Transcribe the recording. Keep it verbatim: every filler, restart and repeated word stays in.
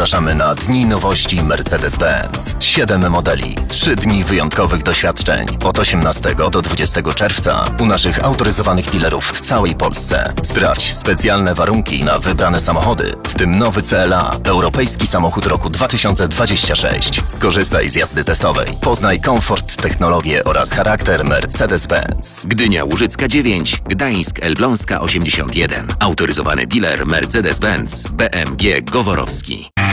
Zapraszamy na Dni Nowości Mercedes-Benz. Siedem modeli, trzy dni wyjątkowych doświadczeń. Od osiemnastego do dwudziestego czerwca u naszych autoryzowanych dealerów w całej Polsce. Sprawdź specjalne warunki na wybrane samochody, w tym nowy C L A, europejski samochód roku dwa tysiące dwudziestego szóstego. Skorzystaj z jazdy testowej. Poznaj komfort, technologię oraz charakter Mercedes-Benz. Gdynia Łużycka dziewięć, Gdańsk Elbląska osiemdziesiąt jeden. Autoryzowany dealer Mercedes-Benz B M G Goworowski.